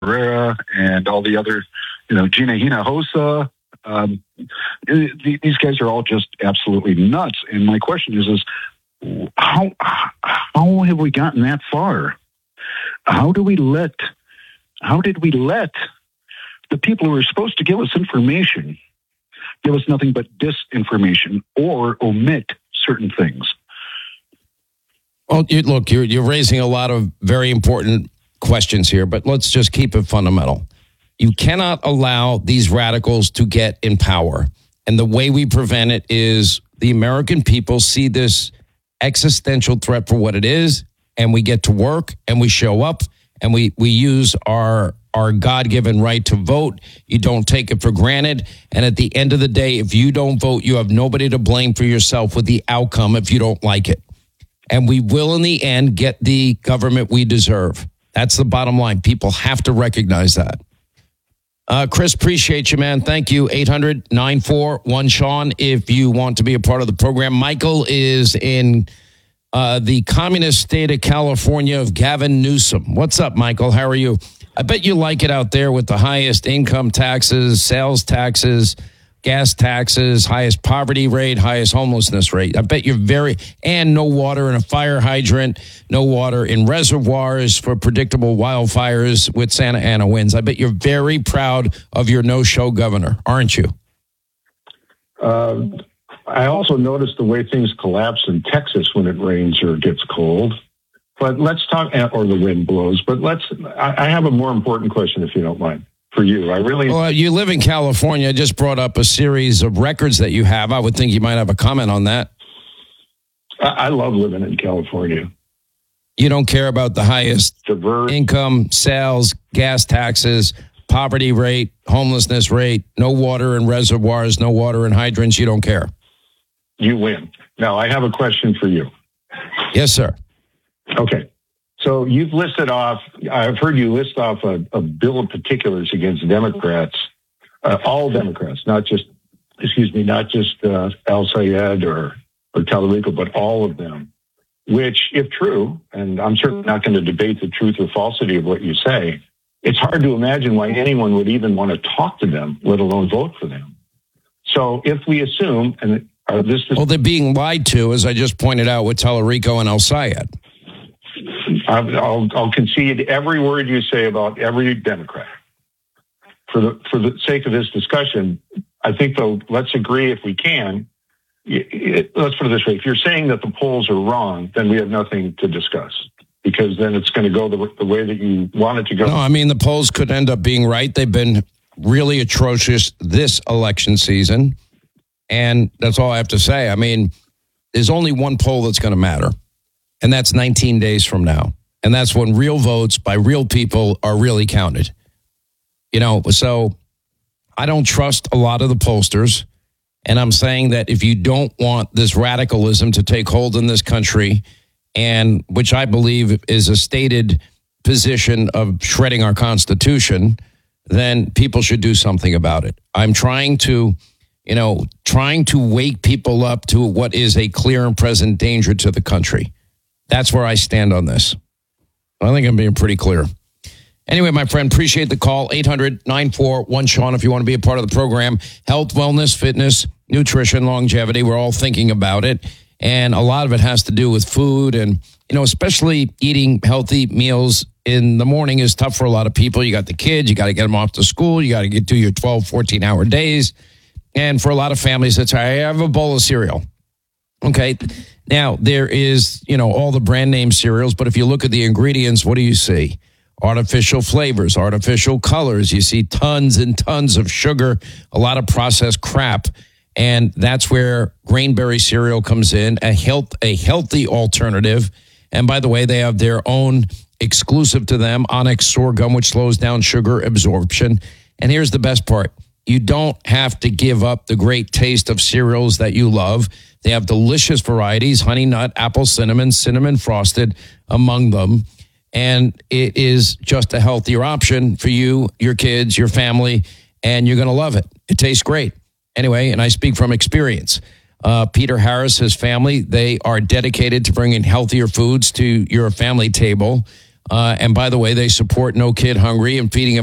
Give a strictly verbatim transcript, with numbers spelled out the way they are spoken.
Herrera and all the other, you know, Gina Hinojosa. Um, these guys are all just absolutely nuts. And my question is, is how how have we gotten that far? How do we let? How did we let the people who are supposed to give us information give us nothing but disinformation or omit certain things? Well, you, look, you're you're raising a lot of very important questions here, but let's just keep it fundamental. You cannot allow these radicals to get in power. And the way we prevent it is the American people see this existential threat for what it is, and we get to work, and we show up, and we, we use our our God-given right to vote. You don't take it for granted. And at the end of the day, if you don't vote, you have nobody to blame for yourself with the outcome if you don't like it. And we will, in the end, get the government we deserve. That's the bottom line. People have to recognize that. Uh, Chris, appreciate you, man. Thank you. eight hundred nine four one Sean if you want to be a part of the program. Michael is in uh, the communist state of California of Gavin Newsom. What's up, Michael? How are you? I bet you like it out there with the highest income taxes, sales taxes, gas taxes, highest poverty rate, highest homelessness rate. I bet you're very, and no water in a fire hydrant, no water in reservoirs for predictable wildfires with Santa Ana winds. I bet you're very proud of your no-show governor, aren't you? Uh, I also noticed the way things collapse in Texas when it rains or gets cold. But let's talk, or the wind blows, but let's, I, I have a more important question if you don't mind. For you, I really. Well, you live in California. I just brought up a series of records that you have. I would think you might have a comment on that. I, I love living in California. You don't care about the highest Diverse. income, sales, gas taxes, poverty rate, homelessness rate, no water in reservoirs, no water in hydrants. You don't care. You win. Now, I have a question for you. Yes, sir. Okay. So you've listed off, I've heard you list off a, a bill of particulars against Democrats, uh, all Democrats, not just, excuse me, not just uh, Al Sayed or, or Tallarico, but all of them, which, if true, and I'm certainly not going to debate the truth or falsity of what you say, it's hard to imagine why anyone would even want to talk to them, let alone vote for them. So if we assume, and uh, this is... Well, they're being lied to, as I just pointed out with Tallarico and Al Sayed. I'll, I'll concede every word you say about every Democrat. For the for the sake of this discussion, I think, though, let's agree if we can. It, let's put it this way. If you're saying that the polls are wrong, then we have nothing to discuss, because then it's going to go the, the way that you want it to go. No, I mean, the polls could end up being right. They've been really atrocious this election season. And that's all I have to say. I mean, there's only one poll that's going to matter. And that's nineteen days from now. And that's when real votes by real people are really counted. You know, so I don't trust a lot of the pollsters. And I'm saying that if you don't want this radicalism to take hold in this country, and which I believe is a stated position of shredding our Constitution, then people should do something about it. I'm trying to, you know, trying to wake people up to what is a clear and present danger to the country. That's where I stand on this. I think I'm being pretty clear. Anyway, my friend, appreciate the call. eight hundred nine four one Sean if you want to be a part of the program. Health, wellness, fitness, nutrition, longevity. We're all thinking about it. And a lot of it has to do with food. And, you know, especially eating healthy meals in the morning is tough for a lot of people. You got the kids. You got to get them off to school. You got to get to your twelve, fourteen-hour days. And for a lot of families, it's, I have a bowl of cereal. Okay. Now, there is, you know, all the brand name cereals, but if you look at the ingredients, what do you see? Artificial flavors, artificial colors. You see tons and tons of sugar, a lot of processed crap. And that's where Grainberry cereal comes in, a health, a healthy alternative. And by the way, they have their own exclusive to them, Onyx sorghum, which slows down sugar absorption. And here's the best part. You don't have to give up the great taste of cereals that you love. They have delicious varieties, honey nut, apple cinnamon, cinnamon frosted among them. And it is just a healthier option for you, your kids, your family, and you're going to love it. It tastes great. Anyway, and I speak from experience. Uh, Peter Harris, his family, they are dedicated to bringing healthier foods to your family table. Uh, and by the way, they support No Kid Hungry and feeding